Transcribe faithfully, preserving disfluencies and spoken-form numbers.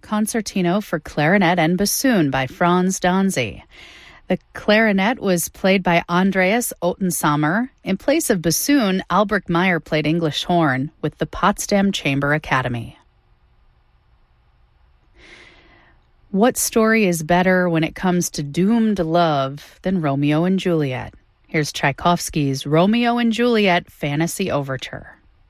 Concertino for Clarinet and Bassoon by Franz Danzi. The clarinet was played by Andreas Ottensammer. In place of bassoon, Albrecht Meyer played English horn with the Potsdam Chamber Academy. What story is better when it comes to doomed love than Romeo and Juliet? Here's Tchaikovsky's Romeo and Juliet Fantasy Overture.